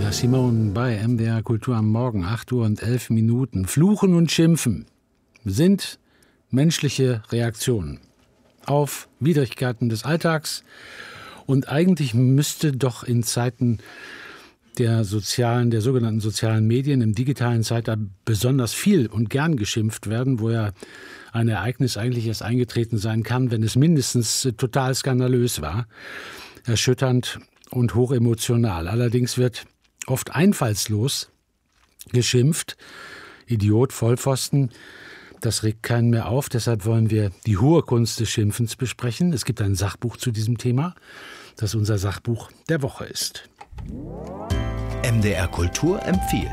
Nina Simone bei MDR Kultur am Morgen, 8:11 Uhr. Fluchen und Schimpfen sind menschliche Reaktionen auf Widrigkeiten des Alltags. Und eigentlich müsste doch in Zeiten der sogenannten sozialen Medien, im digitalen Zeitalter besonders viel und gern geschimpft werden, wo ja ein Ereignis eigentlich erst eingetreten sein kann, wenn es mindestens total skandalös war, erschütternd und hochemotional. Allerdings wird oft einfallslos geschimpft. Idiot, Vollpfosten, das regt keinen mehr auf. Deshalb wollen wir die hohe Kunst des Schimpfens besprechen. Es gibt ein Sachbuch zu diesem Thema, das unser Sachbuch der Woche ist. MDR Kultur empfiehlt.